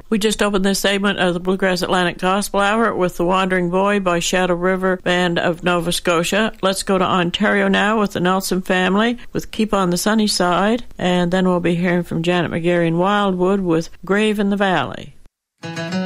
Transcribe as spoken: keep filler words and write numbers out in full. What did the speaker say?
We just opened this segment of the Bluegrass Atlantic Gospel Hour with The Wandering Boy by Shadow River Band of Nova Scotia. Let's go to Ontario now with the Nelson family with Keep on the Sunny Side, and then we'll be hearing from Janet McGarry in Wildwood with Grave in the Valley.